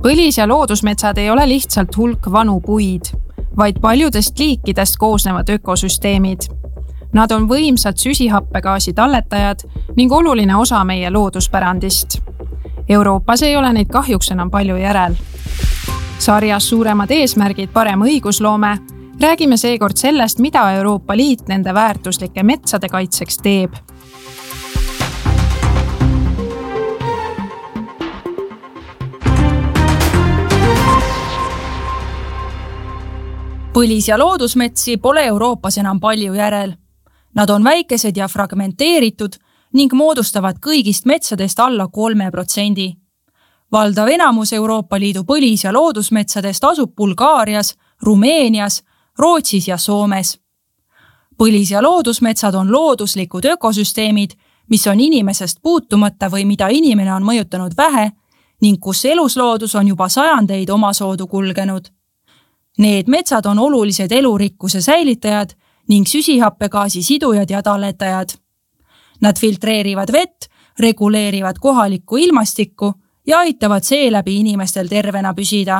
Põlis- ja loodusmetsad ei ole lihtsalt hulk vanu puid, vaid paljudest liikidest koosnevad ökosüsteemid. Nad on võimsad süsihappegaasi talletajad ning oluline osa meie looduspärandist. Euroopas ei ole neid kahjuks enam palju järel. Sarjas suuremad eesmärgid parem õigusloome räägime seekord sellest, mida Euroopa Liit nende väärtuslike metsade kaitseks teeb. Põlis- ja loodusmetsi pole Euroopas enam palju järel. Nad on väikesed ja fragmenteeritud ning moodustavad kõigist metsadest alla 3%. Valdav enamus Euroopa Liidu põlis- ja loodusmetsadest asub Bulgaarias, Rumeenias, Rootsis ja Soomes. Põlis- ja loodusmetsad on looduslikud ökosüsteemid, mis on inimesest puutumata või mida inimene on mõjutanud vähe ning kus elusloodus on juba sajandeid omasoodu kulgenud. Need metsad on olulised elurikkuse säilitajad ning süsihappegaasi sidujad ja talletajad. Nad filtreerivad vett, reguleerivad kohalikku ilmastikku ja aitavad seeläbi inimestel tervena püsida.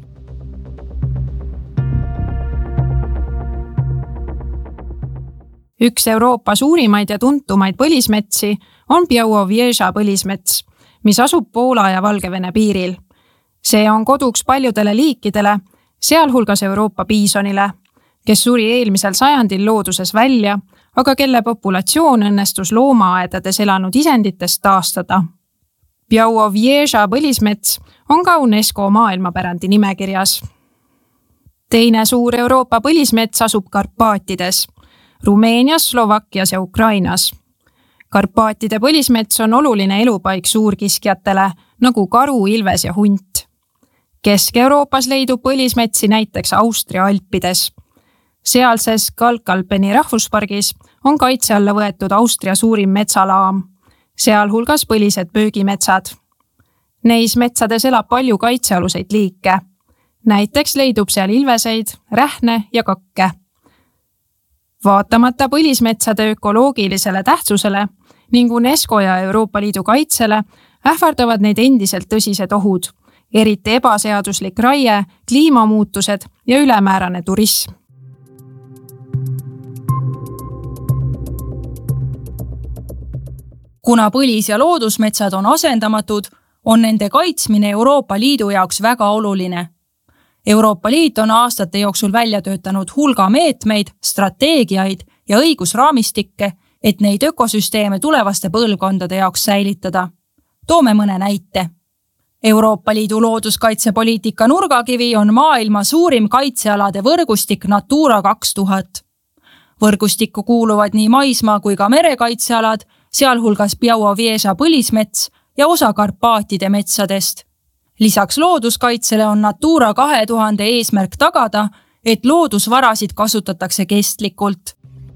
Üks Euroopa suurimaid ja tuntumaid põlismetsi on Białowieża põlismets, mis asub Poola ja Valgevene piiril. See on koduks paljudele liikidele, sealhulgas Euroopa piisonile, kes suri eelmisel sajandil looduses välja, aga kelle populatsioon õnnestus loomaaedades elanud isenditest taastada. Białowieża põlismets on ka UNESCO maailmapärandi nimekirjas. Teine suur Euroopa põlismets asub Karpaatides, Rumeenias, Slovakkias ja Ukrainas. Karpaatide põlismets on oluline elupaik suurkiskjatele, nagu karu, ilves ja hunt. Kesk-Euroopas leidub põlismetsi näiteks Austria Alpides. Sealses Kalkalpeni rahvuspargis on kaitse alla võetud Austria suurim metsalaam, sealhulgas põlised pöögimetsad. Neis metsades elab palju kaitsealuseid liike. Näiteks leidub seal ilveseid, rähne ja kakke. Vaatamata põlismetsade ökoloogilisele tähtsusele ning UNESCO ja Euroopa Liidu kaitsele ähvardavad neid endiselt tõsised ohud, eriti ebaseaduslik raie, kliimamuutused ja ülemäärane turism. Kuna põlis- ja loodusmetsad on asendamatud, on nende kaitsmine Euroopa Liidu jaoks väga oluline. Euroopa Liit on aastate jooksul välja töötanud hulga meetmeid, strateegiaid ja õigusraamistikke, et neid ökosüsteeme tulevaste põlvkondade jaoks säilitada. Toome mõne näite. Euroopa Liidu looduskaitsepoliitika nurgakivi on maailma suurim kaitsealade võrgustik Natura 2000. Võrgustikku kuuluvad nii maismaa kui ka merekaitsealad, sealhulgas Białowieża põlismets ja osa Karpaatide metsadest. Lisaks looduskaitsele on Natura 2000 eesmärk tagada, et loodusvarasid kasutatakse kestlikult.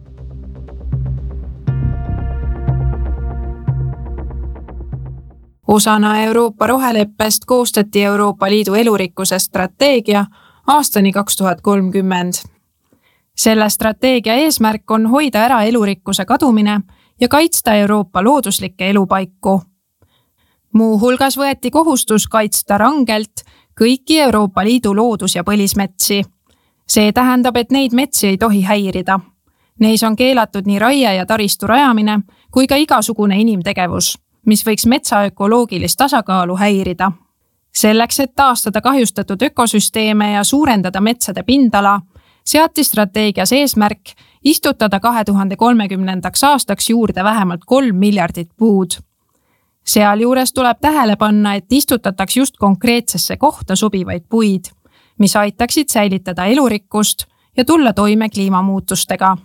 Osana Euroopa roheleppest koostati Euroopa Liidu elurikkuse strateegia aastani 2030. Selle strateegia eesmärk on hoida ära elurikkuse kadumine ja kaitsta Euroopa looduslikke elupaiku. Muu hulgas võeti kohustus kaitsta rangelt kõiki Euroopa Liidu loodus- ja põlismetsi. See tähendab, et neid metsi ei tohi häirida. Neis on keelatud nii raie ja taristu rajamine kui ka igasugune inimtegevus, mis võiks metsa ökoloogilist tasakaalu häirida. Selleks, et taastada kahjustatud ökosüsteeme ja suurendada metsade pindala, seati strateegias eesmärk istutada 2030. aastaks juurde vähemalt 3 miljardit puud. Sealjuures tuleb tähele panna, et istutataks just konkreetsesse kohta sobivaid puid, mis aitaksid säilitada elurikkust ja tulla toime kliimamuutustega.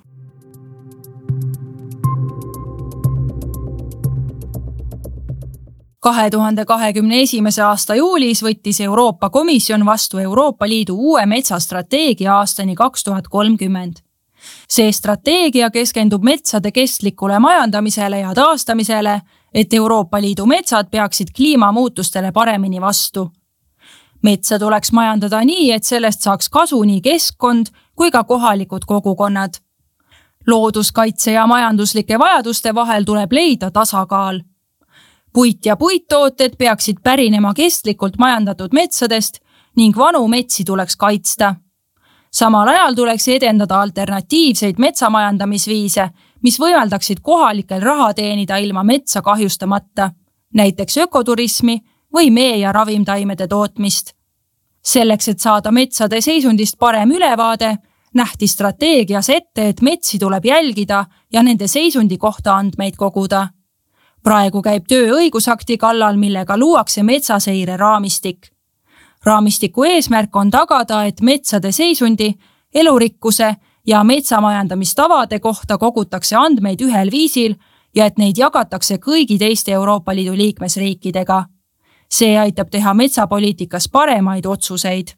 – 2021. aasta juulis võttis Euroopa Komisjon vastu Euroopa Liidu uue metsastrateegia aastani 2030. See strateegia keskendub metsade kestlikule majandamisele ja taastamisele, et Euroopa Liidu metsad peaksid kliimamuutustele paremini vastu. Metsa tuleks majandada nii, et sellest saaks kasu nii keskkond kui ka kohalikud kogukonnad. Looduskaitse ja majanduslike vajaduste vahel tuleb leida tasakaal. puit ja puittooted peaksid pärinema kestlikult majandatud metsadest ning vanu metsi tuleks kaitsta. Samal ajal tuleks edendada alternatiivseid metsamajandamisviise, mis võimaldaksid kohalikel raha teenida ilma metsa kahjustamata, näiteks ökoturismi või mee- ja ravimtaimede tootmist. Selleks, et saada metsade seisundist parem ülevaade, nähti strateegias ette, et metsi tuleb jälgida ja nende seisundi kohta andmeid koguda. Praegu käib töö õigusakti kallal, millega luuakse metsaseire raamistik. Raamistiku eesmärk on tagada, et metsade seisundi, elurikkuse ja metsamajandamistavade kohta kogutakse andmeid ühel viisil ja et neid jagatakse kõigi teiste Euroopa Liidu liikmesriikidega. See aitab teha metsapoliitikas paremaid otsuseid.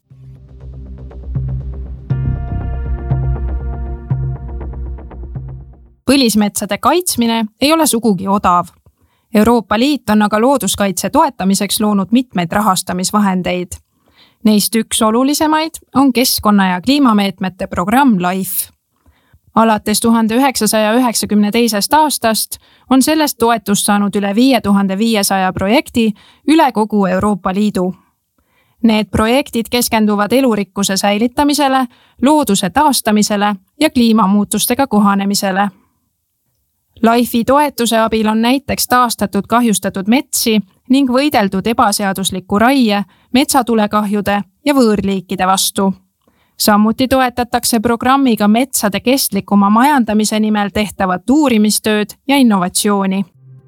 Põlismetsade kaitsmine ei ole sugugi odav. Euroopa Liit on aga looduskaitse toetamiseks loonud mitmeid rahastamisvahendeid. Neist üks olulisemaid on keskkonna- ja kliimameetmete programm LIFE. Alates 1992. aastast on sellest toetust saanud üle 5500 projekti üle kogu Euroopa Liidu. Need projektid keskenduvad elurikkuse säilitamisele, looduse taastamisele ja kliimamuutustega kohanemisele. LIFE toetuse abil on näiteks taastatud kahjustatud metsi ning võideldud ebaseadusliku raie, metsatulekahjude ja võõrliikide vastu. Samuti toetatakse programmiga metsade kestlikuma majandamise nimel tehtavat uurimistööd ja innovatsiooni.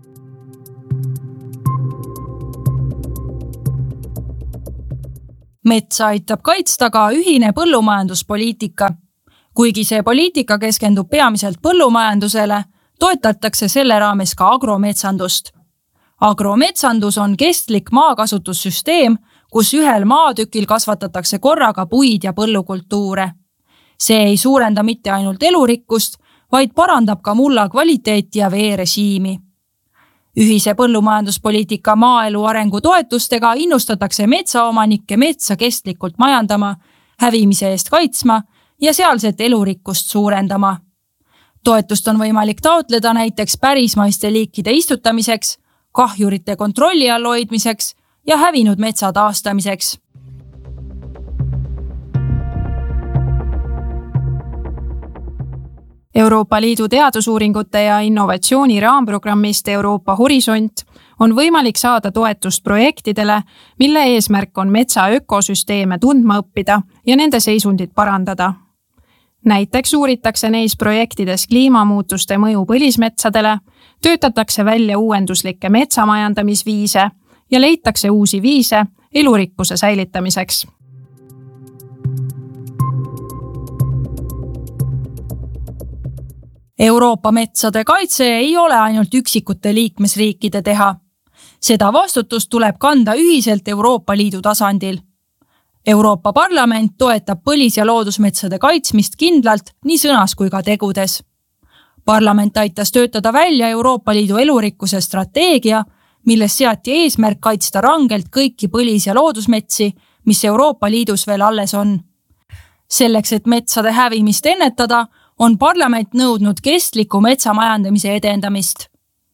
Metsa aitab kaitsta ka ühine põllumajanduspoliitika. Kuigi see poliitika keskendub peamiselt põllumajandusele, toetatakse selle raames ka agrometsandust. Agrometsandus on kestlik maakasutussüsteem, kus ühel maatükil kasvatatakse korraga puid ja põllukultuure. See ei suurenda mitte ainult elurikkust, vaid parandab ka mulla kvaliteeti ja veerežiimi. Ühise põllumajanduspoliitika maaelu arengu toetustega innustatakse metsaomanikke metsa kestlikult majandama, hävimise eest kaitsma ja sealset elurikkust suurendama. Toetust on võimalik taotleda näiteks pärismaiste liikide istutamiseks, kahjurite kontrolli all hoidmiseks ja hävinud metsa taastamiseks. Euroopa Liidu teadusuuringute ja innovatsiooni raamprogrammist Euroopa Horisont on võimalik saada toetust projektidele, mille eesmärk on metsa ökosüsteeme tundma õppida ja nende seisundit parandada. Näiteks uuritakse neis projektides kliimamuutuste mõju põlismetsadele, töötatakse välja uuenduslikke metsamajandamisviise ja leitakse uusi viise elurikkuse säilitamiseks. Euroopa metsade kaitse ei ole ainult üksikute liikmesriikide teha. Seda vastutust tuleb kanda ühiselt Euroopa Liidu tasandil. Euroopa Parlament toetab põlis- ja loodusmetsade kaitsmist kindlalt nii sõnas kui ka tegudes. Parlament aitas töötada välja Euroopa Liidu elurikkuse strateegia, milles seati eesmärk kaitsta rangelt kõiki põlis- ja loodusmetsi, mis Euroopa Liidus veel alles on. Selleks, et metsade hävimist ennetada, on parlament nõudnud kestliku metsamajandamise edendamist.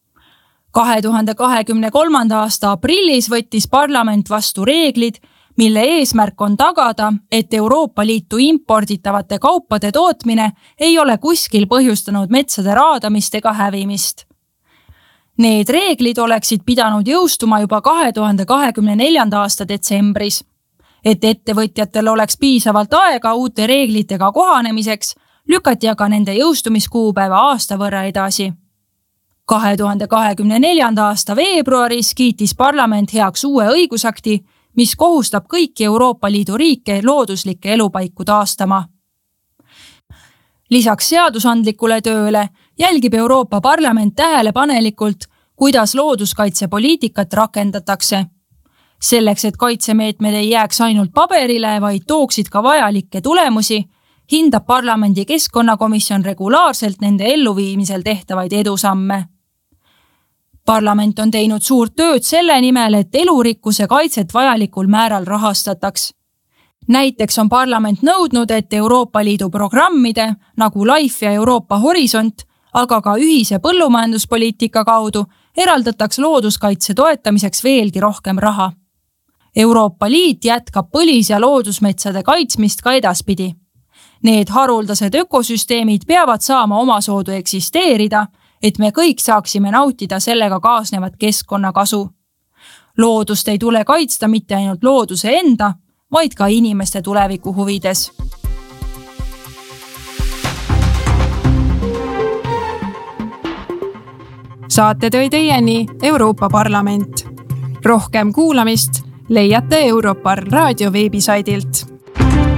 2023. aasta aprillis võttis parlament vastu reeglid, mille eesmärk on tagada, et Euroopa Liitu imporditavate kaupade tootmine ei ole kuskil põhjustanud metsade raadamist ega hävimist. Need reeglid oleksid pidanud jõustuma juba 2024. aasta detsembris. Et ettevõtjatel oleks piisavalt aega uute reeglitega kohanemiseks, lükati aga nende jõustumiskuupäeva aasta võrra edasi. 2024. aasta veebruaris kiitis parlament heaks uue õigusakti, mis kohustab kõiki Euroopa Liidu riike looduslikke elupaiku taastama. Lisaks seadusandlikule tööle jälgib Euroopa Parlament tähelepanelikult, kuidas looduskaitsepoliitikat rakendatakse. Selleks, et kaitsemeetmed ei jääks ainult paberile, vaid tooksid ka vajalikke tulemusi, hindab parlamendi keskkonnakomisjon regulaarselt nende elluviimisel tehtavaid edusamme. Parlament on teinud suurt tööd selle nimel, et elurikkuse kaitset vajalikul määral rahastataks. Näiteks on parlament nõudnud, et Euroopa Liidu programmide nagu LIFE ja Euroopa Horisont, aga ka ühise põllumajanduspoliitika kaudu eraldatakse looduskaitse toetamiseks veelgi rohkem raha. Euroopa Liit jätkab põlis- ja loodusmetsade kaitsmist ka edaspidi. Need haruldased ökosüsteemid peavad saama omasoodu eksisteerida, et me kõik saaksime nautida sellega kaasnevat keskkonnakasu. Loodust ei tule kaitsta mitte ainult looduse enda, vaid ka inimeste tuleviku huvides. Saate tõi teieni Euroopa Parlament. Rohkem kuulamist leiate Europarl raadio veebisaidilt.